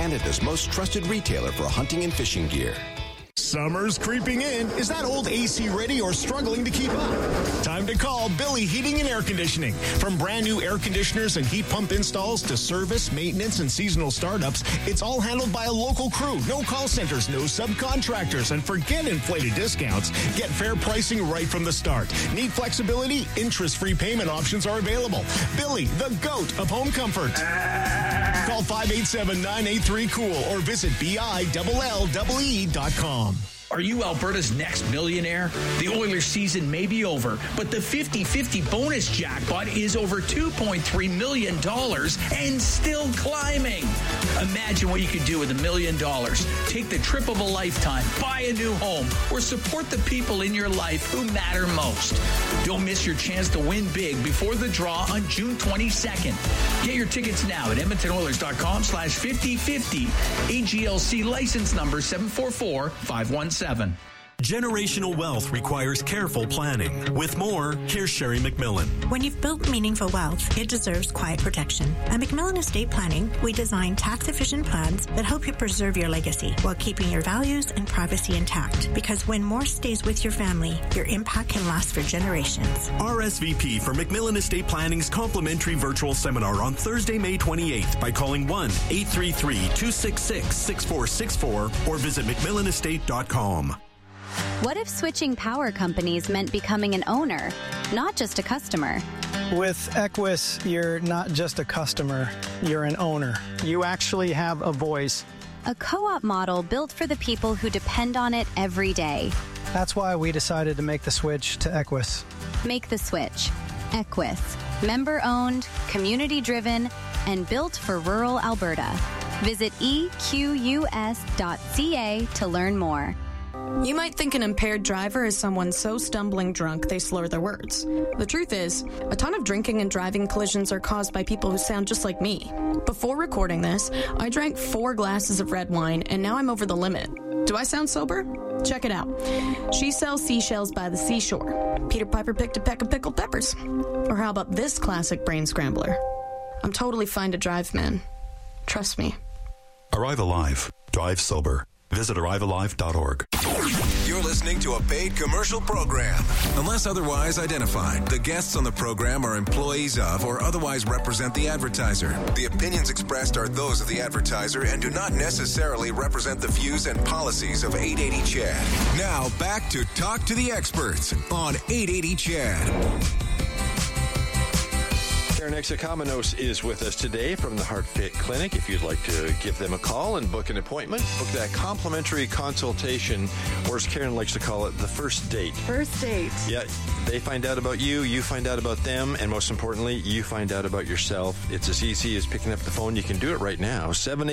Canada's most trusted retailer for hunting and fishing gear. Summer's creeping in. Is that old AC ready or struggling to keep up? Time to call Billy Heating and Air Conditioning. From brand new air conditioners and heat pump installs to service, maintenance, and seasonal startups, it's all handled by a local crew. No call centers, no subcontractors, and forget inflated discounts. Get fair pricing right from the start. Need flexibility? Interest-free payment options are available. Billy, the GOAT of home comfort. Call 587-983-COOL or visit BILLEE.com. Are you Alberta's next millionaire? The Oilers season may be over, but the 50-50 bonus jackpot is over $2.3 million and still climbing. Imagine what you could do with $1 million. Take the trip of a lifetime, buy a new home, or support the people in your life who matter most. Don't miss your chance to win big before the draw on June 22nd. Get your tickets now at EdmontonOilers.com/5050. AGLC license number 744517. Generational wealth requires careful planning. With more, here's Sherry McMillan. When you've built meaningful wealth, it deserves quiet protection. At McMillan Estate Planning, we design tax-efficient plans that help you preserve your legacy while keeping your values and privacy intact. Because when more stays with your family, your impact can last for generations. RSVP for McMillan Estate Planning's complimentary virtual seminar on Thursday, May 28th by calling 1-833-266-6464 or visit McMillanestate.com. What if switching power companies meant becoming an owner, not just a customer? With Equus, you're not just a customer, you're an owner. You actually have a voice. A co-op model built for the people who depend on it every day. That's why we decided to make the switch to Equus. Make the switch. Equus. Member-owned, community-driven, and built for rural Alberta. Visit equs.ca to learn more. You might think an impaired driver is someone so stumbling drunk they slur their words. The truth is, a ton of drinking and driving collisions are caused by people who sound just like me. Before recording this, I drank 4 glasses of red wine, and now I'm over the limit. Do I sound sober? Check it out. She sells seashells by the seashore. Peter Piper picked a peck of pickled peppers. Or how about this classic brain scrambler? I'm totally fine to drive, man. Trust me. Arrive Alive. Drive sober. Visit arrivealive.org. You're listening to a paid commercial program. Unless otherwise identified, the guests on the program are employees of or otherwise represent the advertiser. The opinions expressed are those of the advertiser and do not necessarily represent the views and policies of 880 CHAD. Now, back to Talk to the Experts on 880 CHAD. Karen Exakamenos is with us today from the HeartFit Clinic. If you'd like to give them a call and book an appointment, book that complimentary consultation, or as Karen likes to call it, the first date. First date. Yeah, they find out about you, you find out about them, and most importantly, you find out about yourself. It's as easy as picking up the phone. You can do it right now.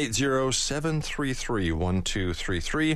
780-733-1233.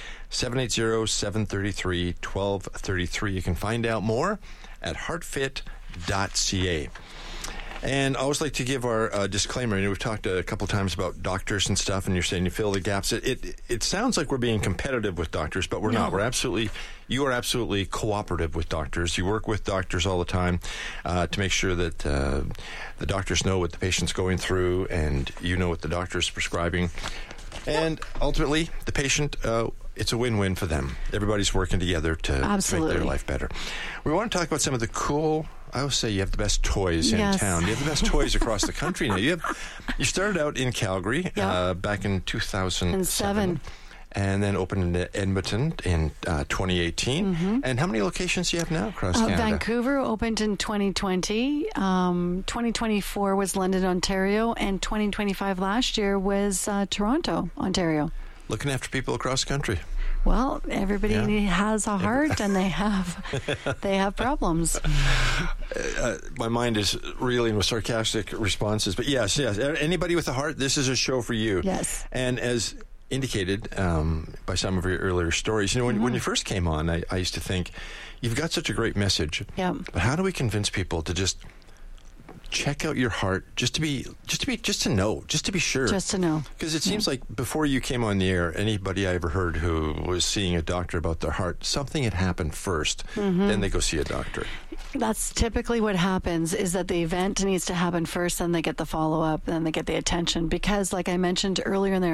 780-733-1233. You can find out more at heartfit.ca. And I always like to give our disclaimer. We've talked a couple times about doctors and stuff, and you're saying you fill the gaps. It sounds like we're being competitive with doctors, but we're not. You are absolutely cooperative with doctors. You work with doctors all the time to make sure that the doctors know what the patient's going through, and you know what the doctor's prescribing. And ultimately, the patient, it's a win-win for them. Everybody's working together to make their life better. We want to talk about some of the cool, I always say you have the best toys in town. You have the best toys across the country now. You started out in Calgary back in 2007. And then opened in Edmonton in 2018. Mm-hmm. And how many locations do you have now across Canada? Vancouver opened in 2020. 2024 was London, Ontario. And 2025 last year was Toronto, Ontario. Looking after people across the country. Well, everybody has a heart, and they have problems. My mind is reeling with sarcastic responses. But yes. Anybody with a heart, this is a show for you. Yes. And as indicated by some of your earlier stories, when you first came on, I used to think, you've got such a great message. Yeah. But how do we convince people to just check out your heart, just to be sure. Just to know. Because it seems like before you came on the air, anybody I ever heard who was seeing a doctor about their heart, something had happened first, then they go see a doctor. That's typically what happens, is that the event needs to happen first, then they get the follow-up, then they get the attention. Because, like I mentioned earlier in the